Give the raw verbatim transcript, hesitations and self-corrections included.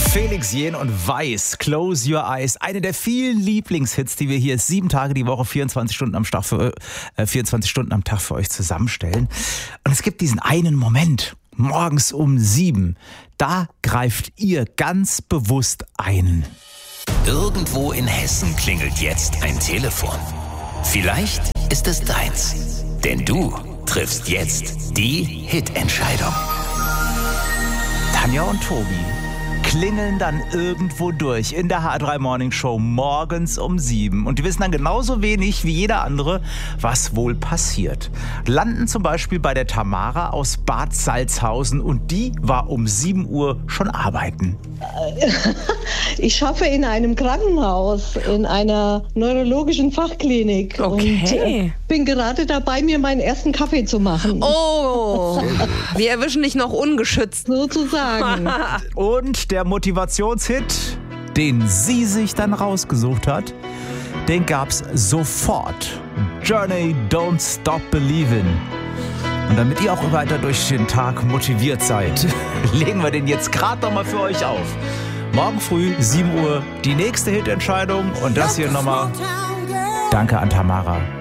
Felix Jähn und Weiß, Close Your Eyes. Eine der vielen Lieblingshits, die wir hier sieben Tage die Woche, vierundzwanzig Stunden am Tag für, äh, vierundzwanzig Stunden am Tag für euch zusammenstellen. Und es gibt diesen einen Moment, morgens um sieben. Da greift ihr ganz bewusst ein. Irgendwo in Hessen klingelt jetzt ein Telefon. Vielleicht ist es deins. Denn du triffst jetzt die Hitentscheidung. Tanja und Tobi klingeln dann irgendwo durch in der H drei Morning Show morgens um sieben. Und die wissen dann genauso wenig wie jeder andere, was wohl passiert. Landen zum Beispiel bei der Tamara aus Bad Salzhausen und die war um sieben Uhr schon arbeiten. Ich schaffe in einem Krankenhaus, in einer neurologischen Fachklinik. Okay. Und äh, bin gerade dabei, mir meinen ersten Kaffee zu machen. Oh, wir erwischen dich noch ungeschützt. Sozusagen. Und der Motivationshit, den sie sich dann rausgesucht hat, den gab's sofort. Journey, Don't Stop Believin'. Und damit ihr auch weiter durch den Tag motiviert seid, legen wir den jetzt gerade nochmal für euch auf. Morgen früh, sieben Uhr, die nächste Hitentscheidung. Und das hier nochmal. Danke an Tamara.